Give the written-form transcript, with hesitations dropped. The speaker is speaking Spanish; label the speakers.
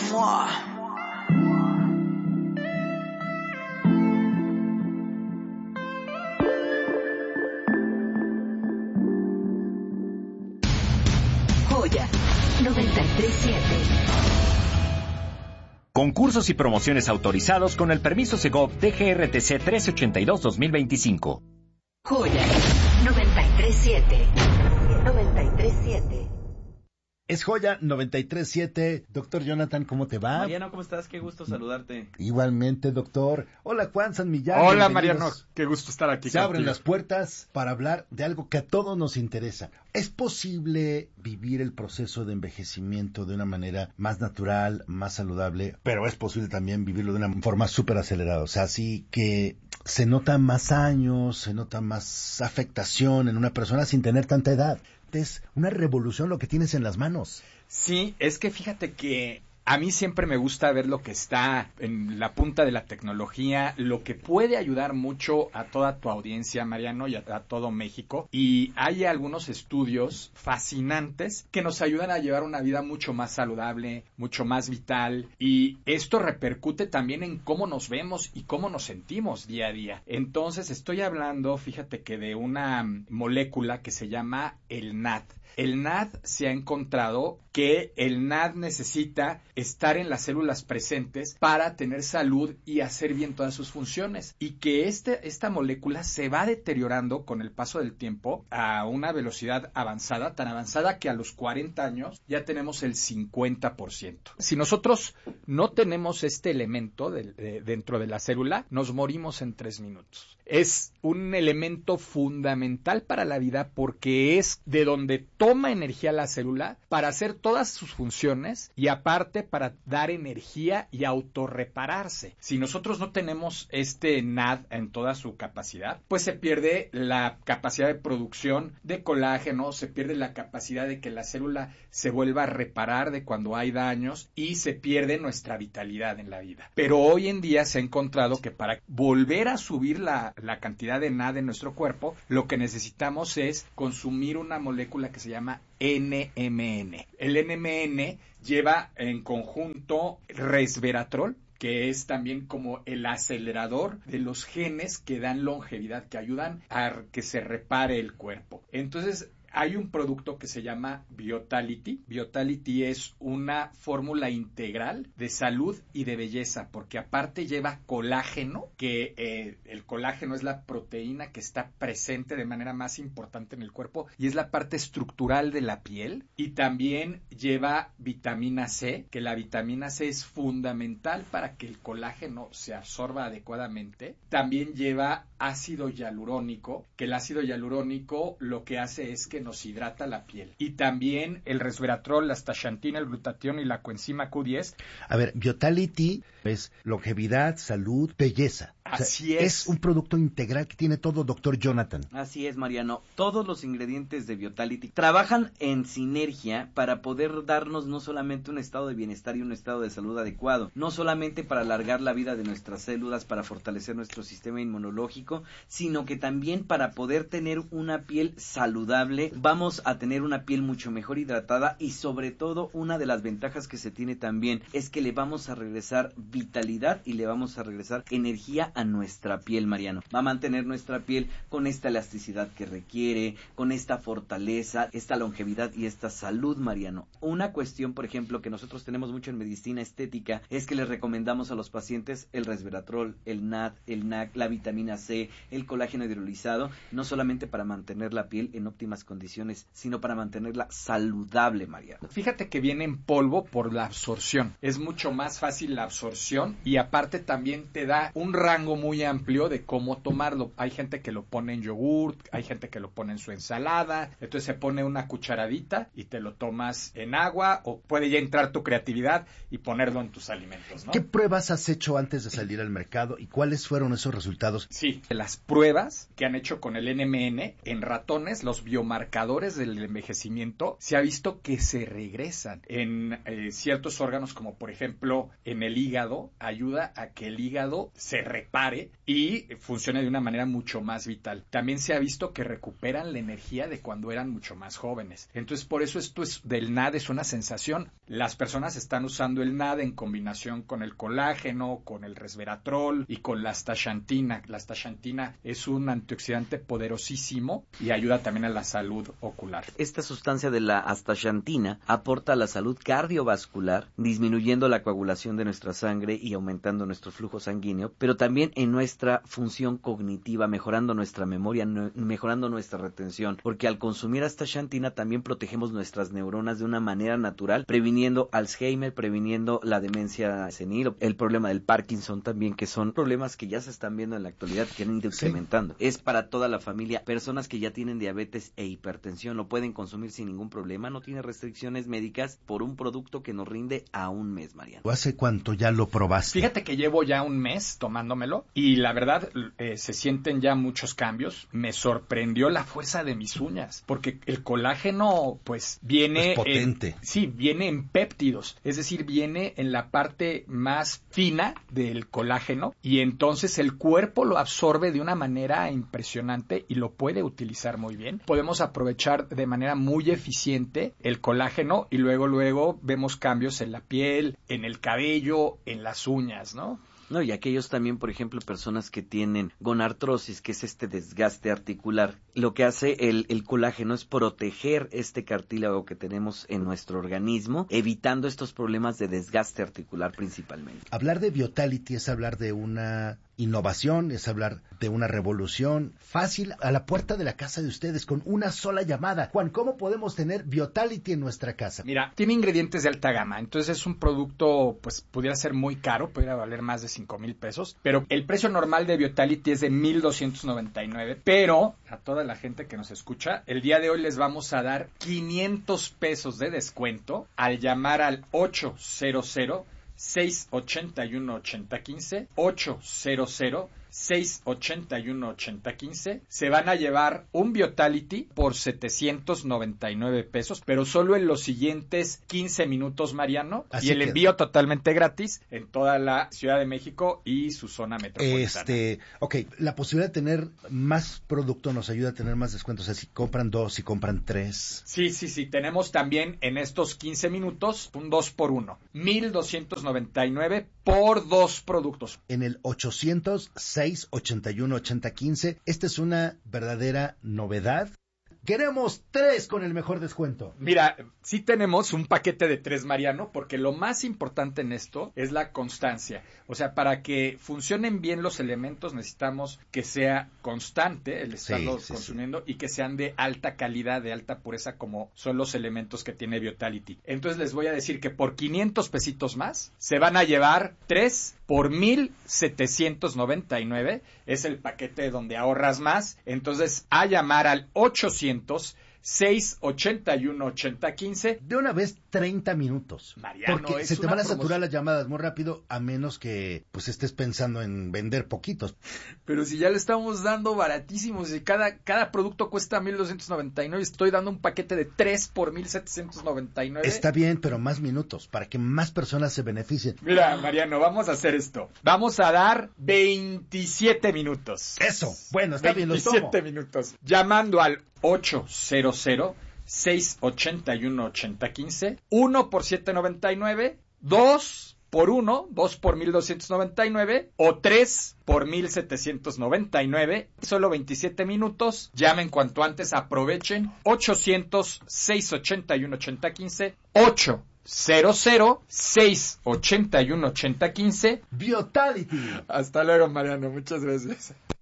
Speaker 1: Joya 93.7.
Speaker 2: Concursos y promociones autorizados con el permiso Segov DGRTC 1382-2025.
Speaker 1: Joya 93.7. 93.7.
Speaker 3: Es Joya 93.7. Doctor Jonathan, ¿cómo te va?
Speaker 4: Mariano, ¿cómo estás? Qué gusto saludarte.
Speaker 3: Igualmente, doctor. Hola, Juan San Millán.
Speaker 5: Hola,
Speaker 3: bienvenidos.
Speaker 5: Mariano. Qué gusto estar aquí
Speaker 3: Se
Speaker 5: contigo.
Speaker 3: abren las puertas para hablar de algo que a todos nos interesa. ¿Es posible vivir el proceso de envejecimiento de una manera más natural, más saludable? Pero es posible también vivirlo de una forma súper acelerada. O sea, así que se notan más años, se nota más afectación en una persona sin tener tanta edad. Es una revolución lo que tienes en las manos.
Speaker 5: Sí, es que fíjate que a mí siempre me gusta ver lo que está en la punta de la tecnología, lo que puede ayudar mucho a toda tu audiencia, Mariano, y a todo México. Y hay algunos estudios fascinantes que nos ayudan a llevar una vida mucho más saludable, mucho más vital. Y esto repercute también en cómo nos vemos y cómo nos sentimos día a día. Entonces estoy hablando, fíjate que de una molécula que se llama el NAD. El NAD se ha encontrado que el NAD necesita estar en las células presentes para tener salud y hacer bien todas sus funciones, y que esta molécula se va deteriorando con el paso del tiempo a una velocidad avanzada, tan avanzada que a los 40 años ya tenemos el 50%. Si nosotros no tenemos este elemento dentro de la célula, nos morimos en 3 minutos. Es un elemento fundamental para la vida porque es de donde toma energía la célula para hacer todas sus funciones y aparte para dar energía y autorrepararse. Si nosotros no tenemos este NAD en toda su capacidad, pues se pierde la capacidad de producción de colágeno, se pierde la capacidad de que la célula se vuelva a reparar de cuando hay daños y se pierde nuestra vitalidad en la vida. Pero hoy en día se ha encontrado que para volver a subir la cantidad de NAD en nuestro cuerpo, lo que necesitamos es consumir una molécula que se llama NMN. El NMN lleva en conjunto resveratrol, que es también como el acelerador de los genes que dan longevidad, que ayudan a que se repare el cuerpo. Entonces, hay un producto que se llama Vitality. Vitality es una fórmula integral de salud y de belleza, porque aparte lleva colágeno, que el colágeno es la proteína que está presente de manera más importante en el cuerpo y es la parte estructural de la piel. Y también lleva vitamina C, que la vitamina C es fundamental para que el colágeno se absorba adecuadamente. También lleva ácido hialurónico, que el ácido hialurónico lo que hace es que nos hidrata la piel. Y también el resveratrol, la astaxantina, el glutatión y la coenzima Q10.
Speaker 3: A ver, Vitality es longevidad, salud, belleza.
Speaker 5: Así es.
Speaker 3: Es un producto integral que tiene todo, doctor Jonathan.
Speaker 4: Así es, Mariano. Todos los ingredientes de Vitality trabajan en sinergia para poder darnos no solamente un estado de bienestar y un estado de salud adecuado, no solamente para alargar la vida de nuestras células, para fortalecer nuestro sistema inmunológico, sino que también para poder tener una piel saludable, vamos a tener una piel mucho mejor hidratada y sobre todo una de las ventajas que se tiene también es que le vamos a regresar vitalidad y le vamos a regresar energía a nuestra piel, Mariano. Va a mantener nuestra piel con esta elasticidad que requiere, con esta fortaleza, esta longevidad y esta salud, Mariano. Una cuestión, por ejemplo, que nosotros tenemos mucho en medicina estética es que les recomendamos a los pacientes el resveratrol, el NAD, el NAC, la vitamina C, el colágeno hidrolizado, no solamente para mantener la piel en óptimas condiciones, sino para mantenerla saludable, Mariano.
Speaker 5: Fíjate que viene en polvo por la absorción. Es mucho más fácil la absorción y aparte también te da un rango muy amplio de cómo tomarlo. Hay gente que lo pone en yogurt, hay gente que lo pone en su ensalada, entonces se pone una cucharadita y te lo tomas en agua, o puede ya entrar tu creatividad y ponerlo en tus alimentos, ¿no?
Speaker 3: ¿Qué pruebas has hecho antes de salir al mercado y cuáles fueron esos resultados?
Speaker 5: Sí, las pruebas que han hecho con el NMN en ratones, los biomarcadores del envejecimiento, se ha visto que se regresan en ciertos órganos, como por ejemplo en el hígado, ayuda a que el hígado se repare pare y funcione de una manera mucho más vital. También se ha visto que recuperan la energía de cuando eran mucho más jóvenes. Entonces, por eso esto del NAD es una sensación. Las personas están usando el NAD en combinación con el colágeno, con el resveratrol y con la astaxantina. La astaxantina es un antioxidante poderosísimo y ayuda también a la salud ocular.
Speaker 4: Esta sustancia de la astaxantina aporta a la salud cardiovascular, disminuyendo la coagulación de nuestra sangre y aumentando nuestro flujo sanguíneo, pero también en nuestra función cognitiva, mejorando nuestra memoria, mejorando nuestra retención, porque al consumir astaxantina también protegemos nuestras neuronas de una manera natural, previniendo Alzheimer, previniendo la demencia senil, el problema del Parkinson también, que son problemas que ya se están viendo en la actualidad, que han ido incrementando. Es para toda la familia. Personas que ya tienen diabetes e hipertensión lo pueden consumir sin ningún problema, no tiene restricciones médicas, por un producto que nos rinde a un mes, Mariano.
Speaker 3: ¿Hace cuánto ya lo probaste?
Speaker 5: Fíjate que llevo ya un mes tomándomelo y la verdad se sienten ya muchos cambios. Me sorprendió la fuerza de mis uñas, porque el colágeno pues viene...
Speaker 3: Es potente.
Speaker 5: Viene en péptidos, es decir, viene en la parte más fina del colágeno y entonces el cuerpo lo absorbe de una manera impresionante y lo puede utilizar muy bien. Podemos aprovechar de manera muy eficiente el colágeno y luego vemos cambios en la piel, en el cabello, en las uñas, ¿no?
Speaker 4: No, y aquellos también, por ejemplo, personas que tienen gonartrosis, que es este desgaste articular, lo que hace el colágeno es proteger este cartílago que tenemos en nuestro organismo, evitando estos problemas de desgaste articular principalmente.
Speaker 3: Hablar de Vitality es hablar de una innovación, es hablar de una revolución fácil a la puerta de la casa de ustedes con una sola llamada. Juan, ¿cómo podemos tener Vitality en nuestra casa?
Speaker 5: Mira, tiene ingredientes de alta gama, entonces es un producto, pues pudiera ser muy caro, pudiera valer más de 5,000 pesos, pero el precio normal de Vitality es de 1,299, pero a toda la gente que nos escucha, el día de hoy les vamos a dar 500 pesos de descuento al llamar al 800-681-8015, 800-681-8015. Se van a llevar un Vitality por 799 pesos, pero solo en los siguientes 15 minutos, Mariano. Así y el envío totalmente gratis en toda la Ciudad de México y su zona metropolitana.
Speaker 3: Ok, la posibilidad de tener más producto nos ayuda a tener más descuentos. O sea, si compran 2, si compran 3.
Speaker 5: Sí. Tenemos también en estos 15 minutos un 2x1. 1,299 por 2 productos.
Speaker 3: En el 800-681-8015. Esta es una verdadera novedad. Queremos 3 con el mejor descuento.
Speaker 5: Mira, sí tenemos un paquete de 3, Mariano, porque lo más importante en esto es la constancia. O sea, para que funcionen bien los elementos necesitamos que sea constante el estarlos consumiendo y que sean de alta calidad, de alta pureza, como son los elementos que tiene Vitality. Entonces les voy a decir que por 500 pesitos más se van a llevar 3 por 1,799. Es el paquete donde ahorras más. Entonces, a llamar al 800-681-8015.
Speaker 3: De una vez 30 minutos.
Speaker 5: Mariano,
Speaker 3: porque se te van a saturar las llamadas muy rápido, a menos que pues estés pensando en vender poquitos.
Speaker 5: Pero si ya le estamos dando baratísimos y cada producto cuesta 1,299, estoy dando un paquete de 3 por 1,799.
Speaker 3: Está bien, pero más minutos, para que más personas se beneficien.
Speaker 5: Mira, Mariano, vamos a hacer esto. Vamos a dar 27 minutos.
Speaker 3: Eso, bueno, está bien, lo tomo.
Speaker 5: 27 minutos. Llamando al 800-681-8015, 1 por 799, 2 por 1, 2 por 1,299 o 3 por 1,799. Solo 27 minutos. Llamen cuanto antes, aprovechen. 800-681-8015, 800-681-8015.
Speaker 3: Vitality.
Speaker 5: Hasta luego, Mariano. Muchas gracias.